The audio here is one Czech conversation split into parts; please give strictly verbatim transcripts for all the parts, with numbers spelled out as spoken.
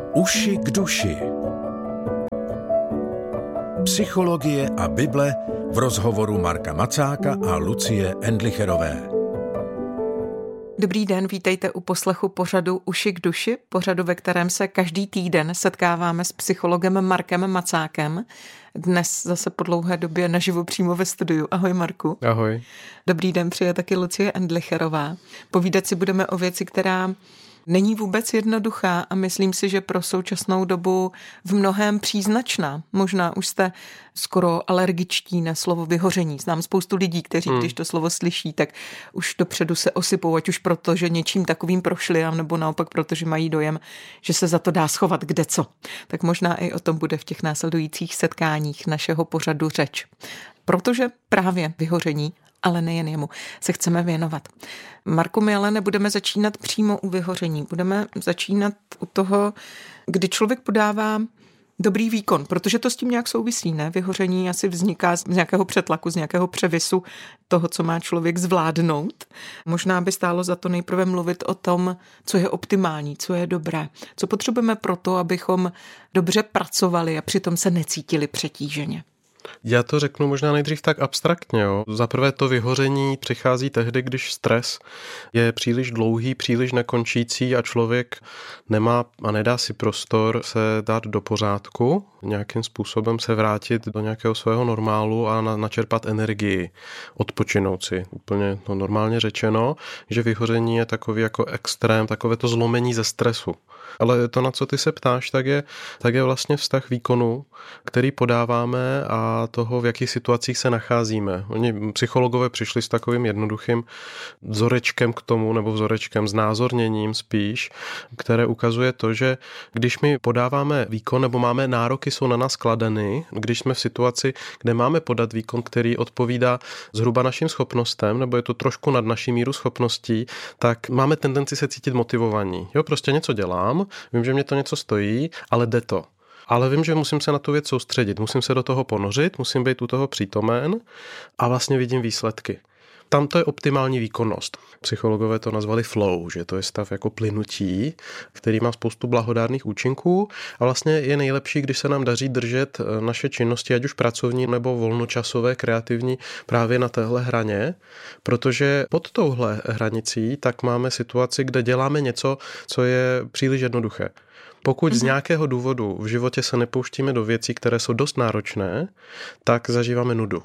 Uši k duši. Psychologie a Bible v rozhovoru Marka Macáka a Lucie Endlicherové. Dobrý den, vítejte u poslechu pořadu Uši k duši, pořadu, ve kterém se každý týden setkáváme s psychologem Markem Macákem. Dnes zase po dlouhé době naživo přímo ve studiu. Ahoj Marku. Ahoj. Dobrý den, přijde taky Lucie Endlicherová. Povídat si budeme o věci, která není vůbec jednoduchá a myslím si, že pro současnou dobu v mnohém příznačná. Možná už jste skoro alergičtí na slovo vyhoření. Znám spoustu lidí, kteří, hmm. když to slovo slyší, tak už dopředu se osypou, ať už proto, že něčím takovým prošli, nebo naopak proto, že mají dojem, že se za to dá schovat kdeco. Tak možná i o tom bude v těch následujících setkáních našeho pořadu řeč. Protože právě vyhoření, ale nejen jemu, se chceme věnovat. Marku, my ale nebudeme začínat přímo u vyhoření. Budeme začínat u toho, kdy člověk podává dobrý výkon, protože to s tím nějak souvisí, ne? Vyhoření asi vzniká z nějakého přetlaku, z nějakého převisu toho, co má člověk zvládnout. Možná by stálo za to nejprve mluvit o tom, co je optimální, co je dobré, co potřebujeme pro to, abychom dobře pracovali a přitom se necítili přetíženě. Já to řeknu možná nejdřív tak abstraktně. Jo. Za prvé to vyhoření přichází tehdy, když stres je příliš dlouhý, příliš nekončící a člověk nemá a nedá si prostor se dát do pořádku, nějakým způsobem se vrátit do nějakého svého normálu a na, načerpat energii, odpočinout si. Úplně no, normálně řečeno, že vyhoření je takový jako extrém, takové to zlomení ze stresu. Ale to, na co ty se ptáš, tak je, tak je vlastně vztah výkonu, který podáváme a toho, v jakých situacích se nacházíme. Oni psychologové přišli s takovým jednoduchým vzorečkem k tomu, nebo vzorečkem, znázorněním spíš, které ukazuje to, že když my podáváme výkon, nebo máme nároky, jsou na nás kladeny, když jsme v situaci, kde máme podat výkon, který odpovídá zhruba našim schopnostem, nebo je to trošku nad naší míru schopností, tak máme tendenci se cítit motivovaní. Jo, prostě něco dělám, vím, že mě to něco stojí, ale jde to. Ale vím, že musím se na tu věc soustředit, musím se do toho ponořit, musím být u toho přítomen a vlastně vidím výsledky. Tam to je optimální výkonnost. Psychologové to nazvali flow, že to je stav jako plynutí, který má spoustu blahodárných účinků a vlastně je nejlepší, když se nám daří držet naše činnosti, ať už pracovní nebo volnočasové, kreativní, právě na téhle hraně, protože pod touhle hranicí tak máme situaci, kde děláme něco, co je příliš jednoduché. Pokud z nějakého důvodu v životě se nepouštíme do věcí, které jsou dost náročné, tak zažíváme nudu.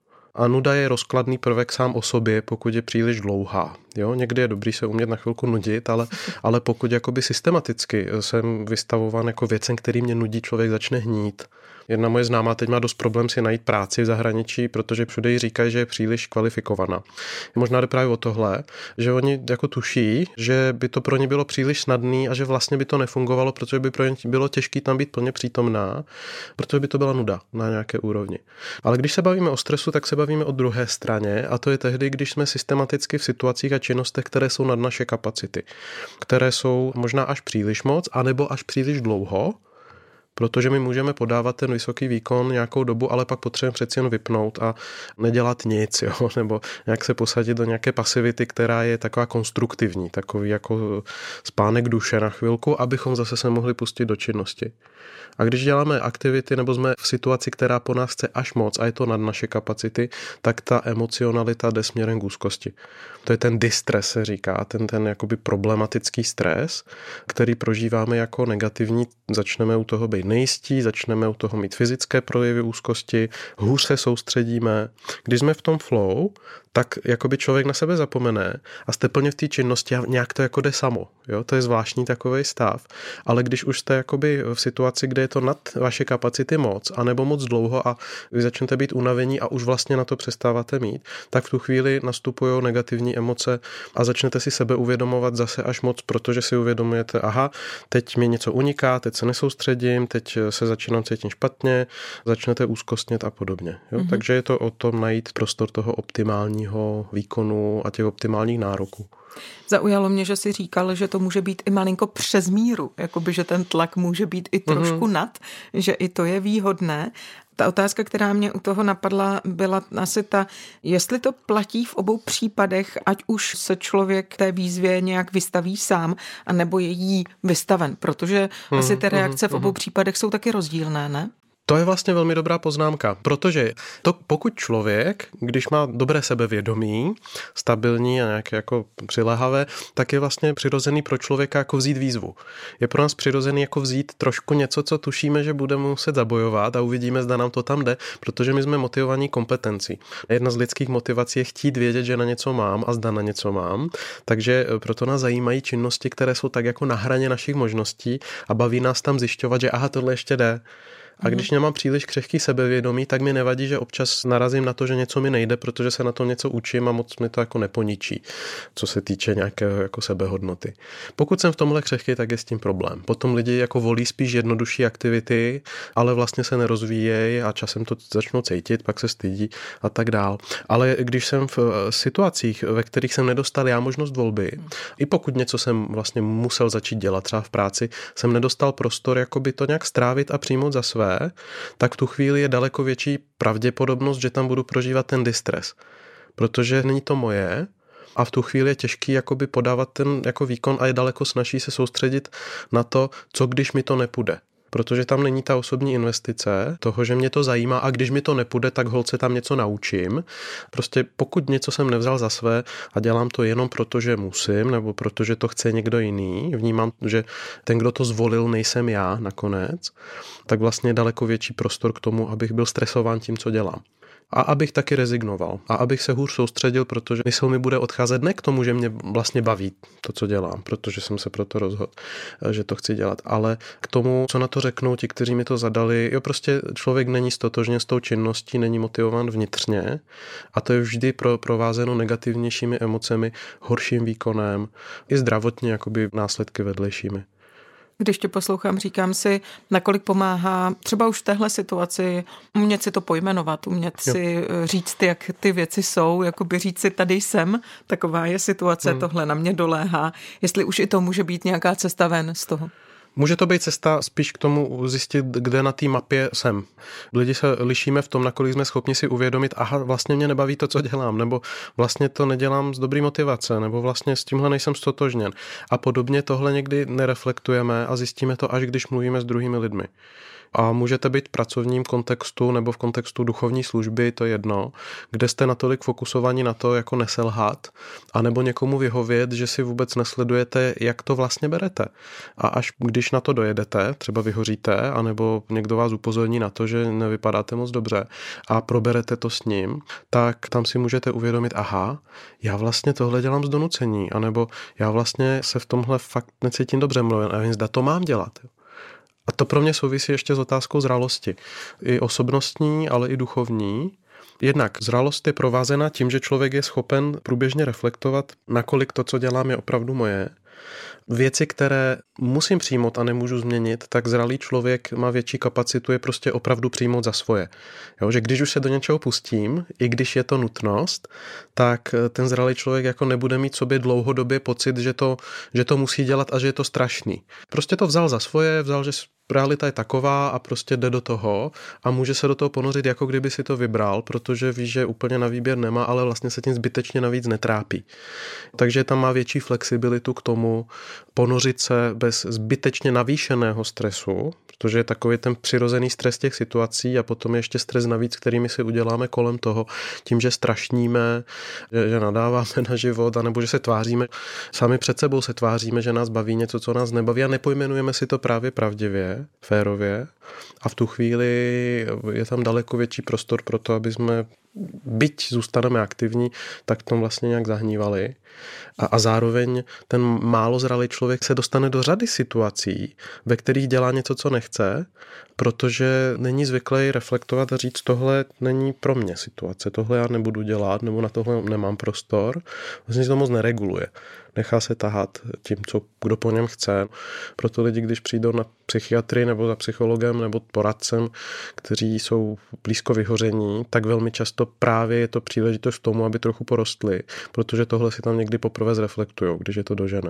A nuda je rozkladný prvek sám o sobě, pokud je příliš dlouhá. Jo, někdy je dobrý se umět na chvilku nudit, ale, ale pokud jakoby systematicky jsem vystavován jako věcem, který mě nudí, člověk začne hnít. Jedna moje známá teď má dost problém si najít práci v zahraničí, protože všude jí říkají, že je příliš kvalifikovaná. Možná jde právě o tohle, že oni jako tuší, že by to pro ně bylo příliš snadný a že vlastně by to nefungovalo, protože by pro ně bylo těžké tam být plně přítomná, protože by to byla nuda na nějaké úrovni. Ale když se bavíme o stresu, tak se bavíme o druhé straně a to je tehdy, když jsme systematicky v situacích a činnostech, které jsou nad naše kapacity, které jsou možná až příliš moc, anebo až příliš dlouho, protože my můžeme podávat ten vysoký výkon nějakou dobu, ale pak potřebujeme přeci jen vypnout a nedělat nic, jo? Nebo nějak se posadit do nějaké pasivity, která je taková konstruktivní, takový jako spánek duše na chvilku, abychom zase se mohli pustit do činnosti. A když děláme aktivity nebo jsme v situaci, která po nás chce až moc a je to nad naše kapacity, tak ta emocionalita jde směrem k úzkosti. To je ten distres, se říká, ten, ten jakoby problematický stres, který prožíváme jako negativní. Začneme u toho být nejistí, začneme u toho mít fyzické projevy úzkosti, hůř se soustředíme. Když jsme v tom flow, tak jakoby člověk na sebe zapomene a jste plně v té činnosti a nějak to jako jde samo. Jo? To je zvláštní takovej stav. Ale když už jste jakoby v situaci, kde je to nad vaše kapacity moc, anebo moc dlouho a vy začnete být unavení a už vlastně na to přestáváte mít, tak v tu chvíli nastupují negativní emoce a začnete si sebe uvědomovat zase až moc, protože si uvědomujete, aha, teď mi něco uniká, teď se nesoustředím, teď se začínám cítit špatně, začnete úzkostnět a podobně. Jo? Mm-hmm. Takže je to o tom najít prostor toho optimálního výkonu a těch optimálních nároků. Zaujalo mě, že jsi říkal, že to může být i malinko přes míru, jakoby, že ten tlak může být i trošku mm-hmm. nad, že i to je výhodné. Ta otázka, která mě u toho napadla, byla asi ta, jestli to platí v obou případech, ať už se člověk té výzvě nějak vystaví sám, anebo je jí vystaven, protože hmm, asi ty reakce hmm, v obou hmm. případech jsou taky rozdílné, ne? To je vlastně velmi dobrá poznámka, protože to, pokud člověk, když má dobré sebevědomí, stabilní a nějaké jako přilehavé, tak je vlastně přirozený pro člověka jako vzít výzvu. Je pro nás přirozený jako vzít trošku něco, co tušíme, že budeme muset zabojovat a uvidíme, zda nám to tam jde, protože my jsme motivovaní kompetencí. Jedna z lidských motivací je chtít vědět, že na něco mám a zda na něco mám, takže proto nás zajímají činnosti, které jsou tak jako na hraně našich možností a baví nás tam zjišťovat, že aha, tohle ještě jde. A když nemám příliš křehký sebevědomí, tak mi nevadí, že občas narazím na to, že něco mi nejde, protože se na to něco učím a moc mi to jako neponičí, co se týče nějakého jako sebehodnoty. Pokud jsem v tomhle křehký, tak je s tím problém. Potom lidi jako volí spíš jednodušší aktivity, ale vlastně se nerozvíjejí a časem to začnou cítit, pak se stydí a tak dál. Ale když jsem v situacích, ve kterých jsem nedostal já možnost volby, i pokud něco jsem vlastně musel začít dělat, třeba v práci, jsem nedostal prostor jakoby to nějak strávit a přijmout za své, tak v tu chvíli je daleko větší pravděpodobnost, že tam budu prožívat ten distres. Protože není to moje a v tu chvíli je těžký jakoby podávat ten jako výkon a je daleko snazší se soustředit na to, co když mi to nepůjde. Protože tam není ta osobní investice toho, že mě to zajímá a když mi to nepůjde, tak holt se tam něco naučím. Prostě pokud něco jsem nevzal za své a dělám to jenom proto, že musím nebo protože to chce někdo jiný, vnímám, že ten, kdo to zvolil, nejsem já nakonec, tak vlastně je daleko větší prostor k tomu, abych byl stresován tím, co dělám. A abych taky rezignoval. A abych se hůř soustředil, protože mysl mi bude odcházet ne k tomu, že mě vlastně baví to, co dělám, protože jsem se proto rozhodl, že to chci dělat, ale k tomu, co na to řeknou ti, kteří mi to zadali. Jo, prostě člověk není stotožně s tou činností, není motivován vnitřně a to je vždy pro, provázeno negativnějšími emocemi, horším výkonem i zdravotně jakoby následky vedlejšími. Když tě poslouchám, říkám si, nakolik pomáhá třeba už v téhle situaci umět si to pojmenovat, umět jo. si říct, jak ty věci jsou, jakoby říct si, tady jsem, taková je situace, hmm. tohle na mě doléhá, jestli už i to může být nějaká cesta ven z toho. Může to být cesta spíš k tomu zjistit, kde na té mapě jsem. Lidi se lišíme v tom, nakolik jsme schopni si uvědomit, aha, vlastně mě nebaví to, co dělám, nebo vlastně to nedělám z dobrý motivace, nebo vlastně s tímhle nejsem stotožněn. A podobně tohle někdy nereflektujeme a zjistíme to, až když mluvíme s druhými lidmi. A můžete být v pracovním kontextu nebo v kontextu duchovní služby, to je jedno, kde jste natolik fokusovaní na to, jako neselhat, anebo někomu vyhovět, že si vůbec nesledujete, jak to vlastně berete. A až když na to dojedete, třeba vyhoříte, anebo někdo vás upozorní na to, že nevypadáte moc dobře a proberete to s ním, tak tam si můžete uvědomit, aha, já vlastně tohle dělám z donucení, anebo já vlastně se v tomhle fakt necítím dobře, mluvím, a nevím, zda to mám dělat. A to pro mě souvisí ještě s otázkou zralosti. I osobnostní, ale i duchovní. Jednak zralost je provázena tím, že člověk je schopen průběžně reflektovat, nakolik to, co dělám, je opravdu moje. Věci, které musím přijmout a nemůžu změnit, tak zralý člověk má větší kapacitu je prostě opravdu přijmout za svoje. Jo, že když už se do něčeho pustím, i když je to nutnost, tak ten zralý člověk jako nebude mít sobě dlouhodobě pocit, že to, že to musí dělat a že je to strašný. Prostě to vzal za svoje, vzal, že realita je taková a prostě jde do toho a může se do toho ponořit, jako kdyby si to vybral, protože ví, že úplně na výběr nemá, ale vlastně se tím zbytečně navíc netrápí. Takže tam má větší flexibilitu k tomu ponořit se bez zbytečně navýšeného stresu, protože je takový ten přirozený stres těch situací a potom je ještě stres navíc, kterými si uděláme kolem toho, tím, že strašníme, že, že nadáváme na život, anebo že se tváříme, sami před sebou se tváříme, že nás baví něco, co nás nebaví a nepojmenujeme si to právě pravdivě, férově a v tu chvíli je tam daleko větší prostor pro to, aby jsme, byť zůstaneme aktivní, tak tom vlastně nějak zahnívali. A, a zároveň ten málo zralý člověk se dostane do řady situací, ve kterých dělá něco, co nechce, protože není zvyklý reflektovat a říct, tohle není pro mě situace, tohle já nebudu dělat, nebo na tohle nemám prostor. Vlastně se to moc nereguluje. Nechá se tahat tím, co kdo po něm chce. Proto lidi, když přijdou na psychiatrii nebo za psychologem nebo poradcem, kteří jsou blízko vyhoření, tak velmi často právě je to příležitost k tomu, aby trochu porostli, protože tohle si tam někdy poprvé zreflektujou, když je to dožene.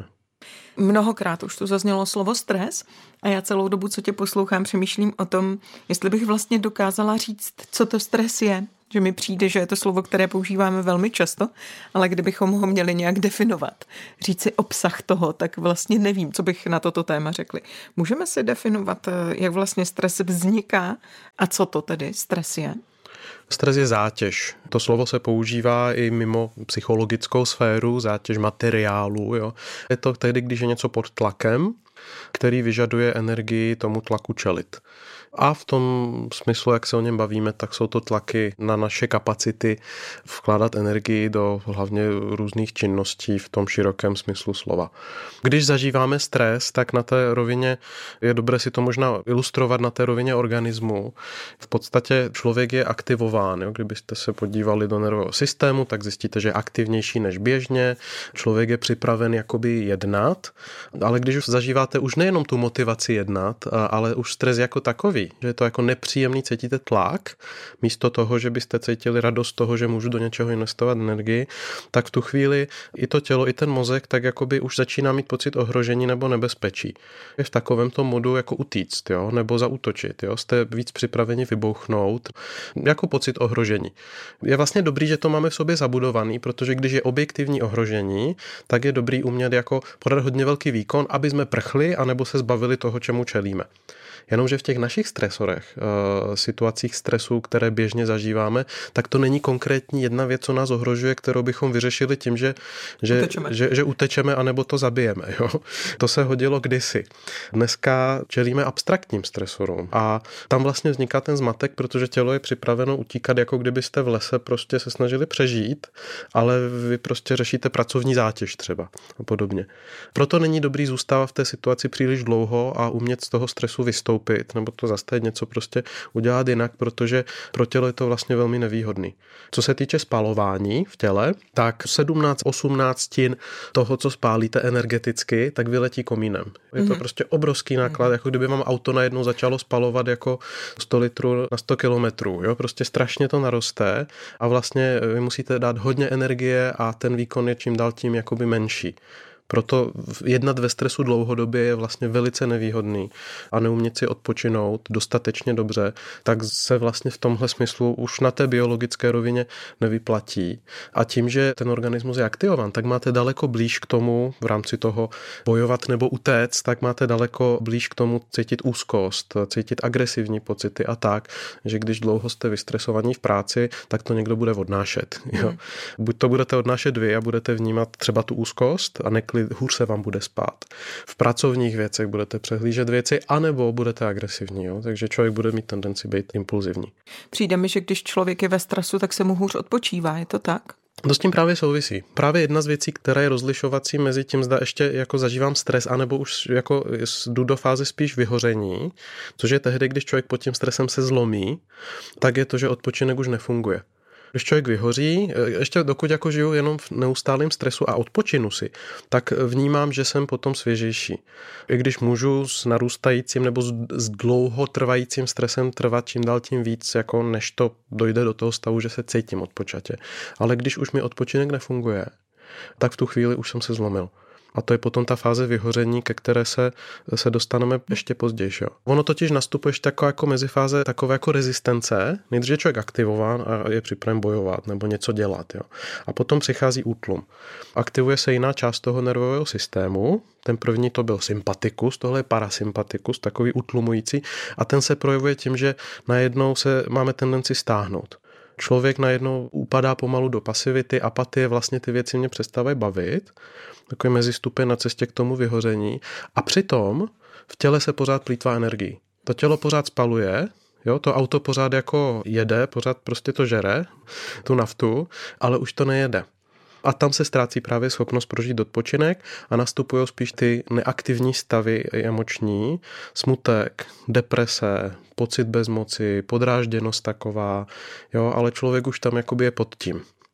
Mnohokrát už tu zaznělo slovo stres a já celou dobu, co tě poslouchám, přemýšlím o tom, jestli bych vlastně dokázala říct, co to stres je. Že mi přijde, že je to slovo, které používáme velmi často, ale kdybychom ho měli nějak definovat, říct si obsah toho, tak vlastně nevím, co bych na toto téma řekli. Můžeme si definovat, jak vlastně stres vzniká a co to tedy stres je? Stres je zátěž. To slovo se používá i mimo psychologickou sféru, zátěž materiálu. Jo. Je to tehdy, když je něco pod tlakem, který vyžaduje energii tomu tlaku čelit. A v tom smyslu, jak se o něm bavíme, tak jsou to tlaky na naše kapacity vkládat energii do hlavně různých činností v tom širokém smyslu slova. Když zažíváme stres, tak na té rovině je dobré si to možná ilustrovat na té rovině organismu. V podstatě člověk je aktivován. Jo? Kdybyste se podívali do nervového systému, tak zjistíte, že je aktivnější než běžně. Člověk je připraven jakoby jednat, ale když už zažíváte už nejenom tu motivaci jednat, ale už stres jako takový, že je to jako nepříjemný, cítíte tlak, místo toho, že byste cítili radost toho, že můžu do něčeho investovat energii, tak v tu chvíli i to tělo, i ten mozek tak jakoby už začíná mít pocit ohrožení nebo nebezpečí. Je v takovémto modu jako utíct, jo, nebo zaútočit, jo, jste víc připraveni vybouchnout, jako pocit ohrožení. Je vlastně dobrý, že to máme v sobě zabudovaný, protože když je objektivní ohrožení, tak je dobrý umět jako podat hodně velký výkon, aby jsme prchli, anebo se zbavili toho, čemu čelíme. Jenomže v těch našich stresorech, situacích stresu, které běžně zažíváme, tak to není konkrétní jedna věc, co nás ohrožuje, kterou bychom vyřešili tím, že, že, utečeme. že, že utečeme anebo to zabijeme. Jo? To se hodilo kdysi. Dneska čelíme abstraktním stresorům a tam vlastně vzniká ten zmatek, protože tělo je připraveno utíkat, jako kdybyste v lese prostě se snažili přežít, ale vy prostě řešíte pracovní zátěž třeba a podobně. Proto není dobrý zůstávat v té situaci příliš dlouho a umět z toho stresu vystoupit nebo to zastavit, něco prostě udělat jinak, protože pro tělo je to vlastně velmi nevýhodný. Co se týče spalování v těle, tak sedmnáct osmnáct toho, co spálíte energeticky, tak vyletí komínem. Je to mm-hmm. prostě obrovský náklad, mm-hmm. jako kdyby vám auto najednou začalo spalovat jako sto litrů na sto kilometrů. Jo? Prostě strašně to naroste a vlastně vy musíte dát hodně energie a ten výkon je čím dál tím jakoby menší. Proto jednat ve stresu dlouhodobě je vlastně velice nevýhodný a neumět si odpočinout dostatečně dobře, tak se vlastně v tomhle smyslu už na té biologické rovině nevyplatí. A tím, že ten organismus je aktivován, tak máte daleko blíž k tomu v rámci toho bojovat nebo utéct, tak máte daleko blíž k tomu cítit úzkost, cítit agresivní pocity a tak, že když dlouho jste vystresovaní v práci, tak to někdo bude odnášet. Jo? Mm. Buď to budete odnášet vy a budete vnímat třeba tu úzkost a neklid, hůř se vám bude spát. V pracovních věcech budete přehlížet věci, anebo budete agresivní. Jo? Takže člověk bude mít tendenci být impulzivní. Přijde mi, že když člověk je ve stresu, tak se mu hůř odpočívá. Je to tak? To s tím právě souvisí. Právě jedna z věcí, která je rozlišovací mezi tím, zda ještě jako zažívám stres, anebo už jako jdu do fáze spíš vyhoření, což je tehdy, když člověk pod tím stresem se zlomí, tak je to, že odpočinek už nefunguje. Když člověk vyhoří, ještě dokud jako žiju jenom v neustálém stresu a odpočinu si, tak vnímám, že jsem potom svěžejší. I když můžu s narůstajícím nebo s dlouhotrvajícím stresem trvat čím dál tím víc, jako než to dojde do toho stavu, že se cítím odpočatě. Ale když už mi odpočinek nefunguje, tak v tu chvíli už jsem se zlomil. A to je potom ta fáze vyhoření, ke které se, se dostaneme ještě později. Jo. Ono totiž nastupuje ještě taková jako mezifáze takové jako rezistence. Nejdřív je člověk aktivován a je připraven bojovat nebo něco dělat. Jo. A potom přichází útlum. Aktivuje se jiná část toho nervového systému. Ten první to byl sympatikus, tohle je parasympatikus, takový utlumující. A ten se projevuje tím, že najednou se máme tendenci stáhnout. Člověk najednou upadá pomalu do pasivity, apatie, vlastně ty věci mě přestávají bavit, takový mezistupeň na cestě k tomu vyhoření a přitom v těle se pořád plýtvá energií. To tělo pořád spaluje, jo, to auto pořád jako jede, pořád prostě to žere, tu naftu, ale už to nejede. A tam se ztrácí právě schopnost prožít odpočinek a nastupují spíš ty neaktivní stavy emoční, smutek, deprese, pocit bezmoci, podrážděnost taková, jo, ale člověk už tam jakoby je pod tím.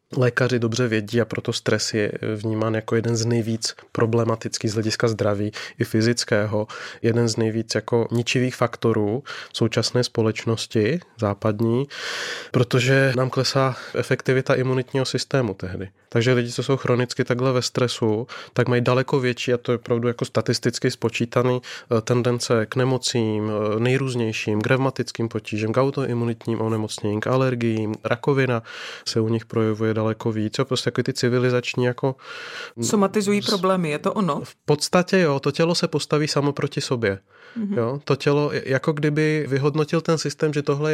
lékaři dobře vědí a proto stres je vnímán jako jeden z nejvíc problematických z hlediska zdraví i fyzického, jeden z nejvíc jako ničivých faktorů v současné společnosti západní, protože nám klesá efektivita imunitního systému tehdy. Takže lidi, co jsou chronicky takhle ve stresu, tak mají daleko větší, a to je opravdu jako statisticky spočítaný, tendence k nemocím, nejrůznějším, k revmatickým potížím, k autoimunitním onemocněním, k alergiím, rakovina se u nich projevuje daleko víc. Jo, prostě jako ty civilizační jako... Somatizují problémy, je to ono? V podstatě jo, to tělo se postaví samo proti sobě. Mm-hmm. Jo, to tělo, jako kdyby vyhodnotil ten systém, že tohle